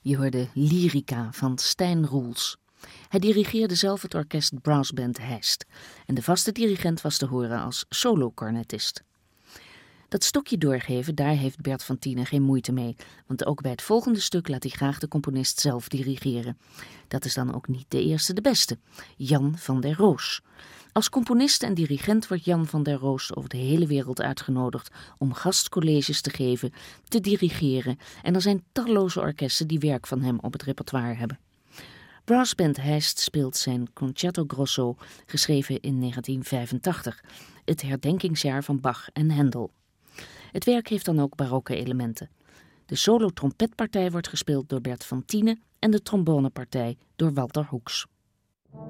Je hoorde Lyrica van Stijn Roels. Hij dirigeerde zelf het orkest Brassband Hest en de vaste dirigent was te horen als solo-cornetist. Dat stokje doorgeven, daar heeft Bert van Tienen geen moeite mee, want ook bij het volgende stuk laat hij graag de componist zelf dirigeren. Dat is dan ook niet de eerste de beste, Jan van der Roos. Als componist en dirigent wordt Jan van der Roos over de hele wereld uitgenodigd om gastcolleges te geven, te dirigeren en er zijn talloze orkesten die werk van hem op het repertoire hebben. Brassband Hest speelt zijn Concerto Grosso, geschreven in 1985, het herdenkingsjaar van Bach en Händel. Het werk heeft dan ook barokke elementen. De solo-trompetpartij wordt gespeeld door Bert van Tienen en de trombonepartij door Walter Hoeks.